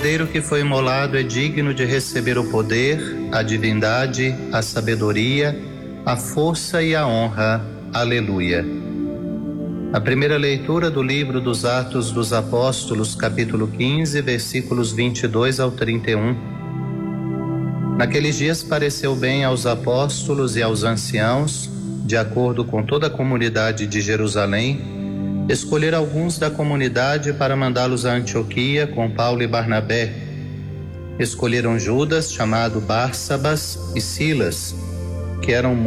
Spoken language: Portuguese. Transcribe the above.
Cordeiro que foi imolado é digno de receber o poder, a divindade, a sabedoria, a força e a honra. Aleluia. A primeira leitura do livro dos Atos dos Apóstolos, capítulo 15, versículos 22 ao 31. Naqueles dias pareceu bem aos apóstolos e aos anciãos, de acordo com toda a comunidade de Jerusalém, escolher alguns da comunidade para mandá-los a Antioquia com Paulo e Barnabé. Escolheram Judas, chamado Barsabas, e Silas, que eram